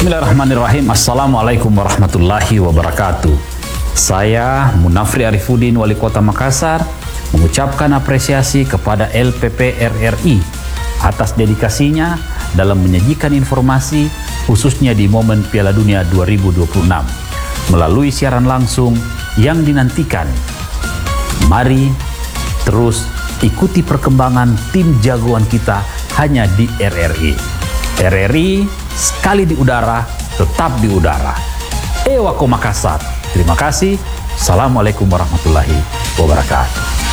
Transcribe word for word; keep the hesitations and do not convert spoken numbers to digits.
Bismillahirrahmanirrahim. Assalamualaikum warahmatullahi wabarakatuh. Saya Munafri Arifudin, Wali Kota Makassar, mengucapkan apresiasi kepada L P P R R I atas dedikasinya dalam menyajikan informasi khususnya di momen Piala Dunia dua ribu dua puluh enam melalui siaran langsung yang dinantikan. Mari terus ikuti perkembangan tim jagoan kita hanya di R R I. R R I sekali di udara, tetap di udara. Ewako Makassar. Terima kasih. Assalamualaikum warahmatullahi wabarakatuh.